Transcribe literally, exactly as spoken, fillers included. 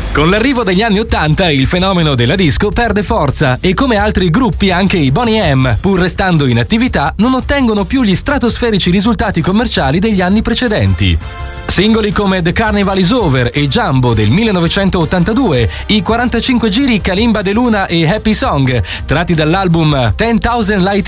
Con l'arrivo degli anni ottanta il fenomeno della disco perde forza e come altri gruppi anche i Boney M, pur restando in attività, non ottengono più gli stratosferici risultati commerciali degli anni precedenti. Singoli come The Carnival Is Over e Jumbo del millenovecentottantadue, i quarantacinque giri Kalimba de Luna e Happy Song, tratti dall'album ten thousand Light